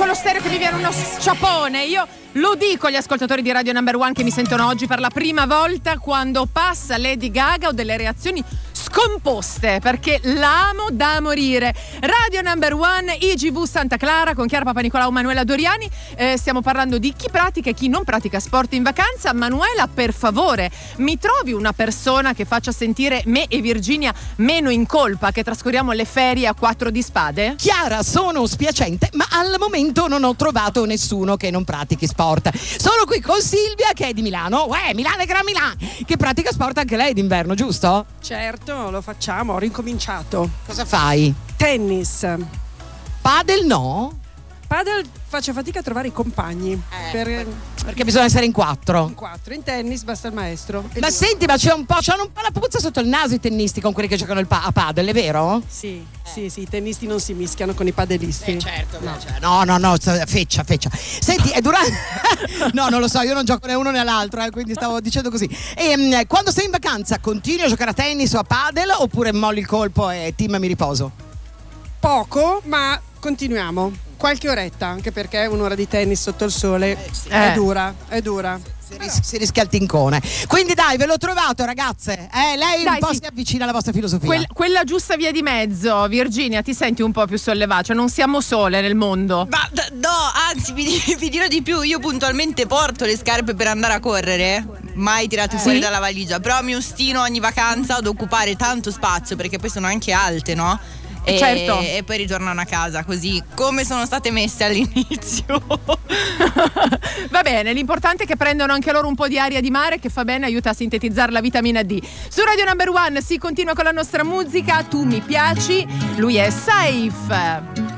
con lo stereo che mi viene uno sciapone. Io lo dico agli ascoltatori di Radio Number One che mi sentono oggi per la prima volta, quando passa Lady Gaga ho delle reazioni scomposte perché l'amo da morire. Radio Number One, IGV Santa Clara con Chiara Papanicolau, Manuela Doriani. Stiamo parlando di chi pratica e chi non pratica sport in vacanza. Manuela, per favore, mi trovi una persona che faccia sentire me e Virginia meno in colpa che trascorriamo le ferie a 4 di spade? Chiara, sono spiacente, ma al momento non ho trovato nessuno che non pratichi sport. Sono qui con Silvia, che è di Milano. Milano è Gran Milano, che pratica sport anche lei d'inverno, giusto? Certo, lo facciamo, ho ricominciato. Cosa fai? Tennis. Padel no? Padel faccio fatica a trovare i compagni. Perché bisogna essere in 4. In 4, in tennis basta il maestro. Ma senti, ma c'hanno un po' la puzza sotto il naso i tennisti con quelli che giocano a padel, è vero? Sì, i tennisti non si mischiano con i padelisti. Certo, no, feccia. Senti, è durante no, non lo so, io non gioco né uno né l'altro, quindi stavo dicendo così. E quando sei in vacanza continui a giocare a tennis o a padel oppure molli il colpo e team mi riposo? Poco, ma continuiamo. Qualche oretta, anche perché un'ora di tennis sotto il sole è dura. Si rischia il tincone. Quindi dai, ve l'ho trovato, ragazze. Lei un po' si avvicina alla vostra filosofia. Quella giusta via di mezzo. Virginia, ti senti un po' più sollevata? Cioè, non siamo sole nel mondo. Ma no, anzi, vi dirò di più. Io puntualmente porto le scarpe per andare a correre, mai tirate fuori dalla valigia. Però mi ostino ogni vacanza ad occupare tanto spazio, perché poi sono anche alte, no? Certo. E poi ritornano a casa così come sono state messe all'inizio. Va bene, l'importante è che prendano anche loro un po' di aria di mare, che fa bene, aiuta a sintetizzare la vitamina D. Su Radio Number One si continua con la nostra musica. Tu mi piaci, lui è Safe.